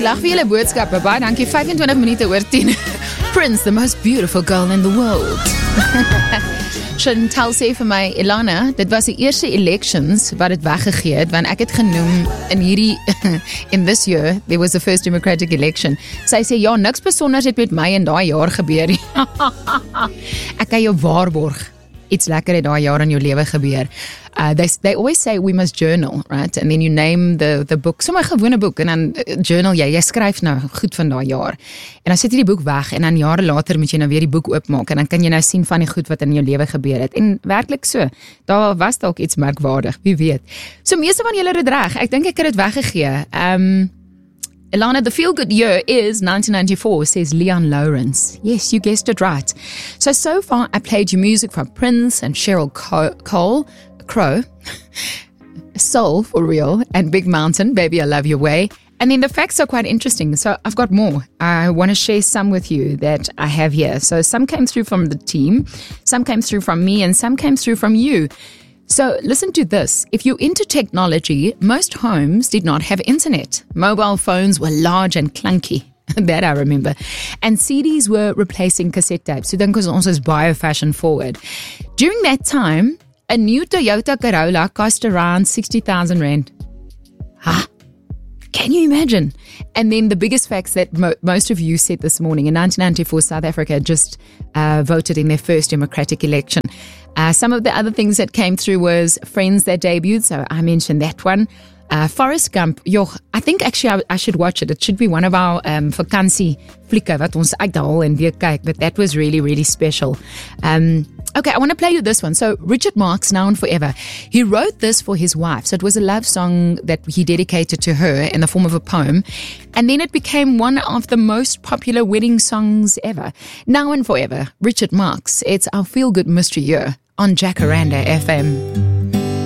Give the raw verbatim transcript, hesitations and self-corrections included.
lag vir julle boodskappe. Baie dankie. vyfentwintig minute oor tien. Prince, the most beautiful girl in the world. Chantal sê vir my, Ilana, dit was die eerste elections wat het weggegee het, want ek het genoem in hierdie, in this year, there was the first democratic election. Sy sê, ja, niks besonders het met my in daai jaar gebeur. Ek kan jou waarborg, iets lekker het daai jaar in jou lewe gebeur. Uh, they, they always say we must journal, right? And then you name the, the book, sommer gewone boek, en dan journal jy, jy skryf nou goed van daai jaar. En dan sit jy die boek weg, en dan jare later moet jy nou weer die boek oopmaak, en dan kan jy nou sien van die goed wat in jou lewe gebeur het. En werklik so, daar was dalk iets merkwaardig, wie weet. So meeste van julle het reg, ek dink ek het dit weggegee. Um, Ilana, the feel-good year is nineteen ninety-four, says Leon Lawrence. Yes, you guessed it right. So, so far, I played you music from Prince and Cheryl Cole, Crow, Soul for Real, and Big Mountain, Baby I Love Your Way. And then the facts are quite interesting. So I've got more. I want to share some with you that I have here. So some came through from the team, some came through from me, and some came through from you. So listen to this. If you're into technology, most homes did not have internet. Mobile phones were large and clunky. That I remember. And C Ds were replacing cassette tapes. So then because ons is baie fashion forward. During that time, a new Toyota Corolla cost around sixty thousand rand. Huh? Can you imagine? And then the biggest facts that mo- most of you said this morning, in nineteen ninety-four, South Africa just uh, voted in their first democratic election. Uh, some of the other things that came through was Friends that debuted, so I mentioned that one. Uh, Forrest Gump, yo, I think actually I, I should watch it. It should be one of our um, vakansie flikke wat ons uithaal en weer kyk, but that was really, really special. Um, okay, I want to play you this one. So Richard Marx, Now and Forever, he wrote this for his wife. So it was a love song that he dedicated to her in the form of a poem. And then it became one of the most popular wedding songs ever. Now and Forever, Richard Marx. It's our feel-good mystery year on Jacaranda F M.